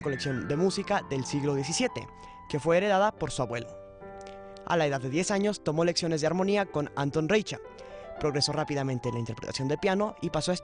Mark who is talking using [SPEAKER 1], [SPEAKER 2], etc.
[SPEAKER 1] colección de música del siglo XVII, que fue heredada por su abuelo. A la edad de 10 años tomó lecciones de armonía con Anton Reicha, progresó rápidamente en la interpretación de piano y pasó a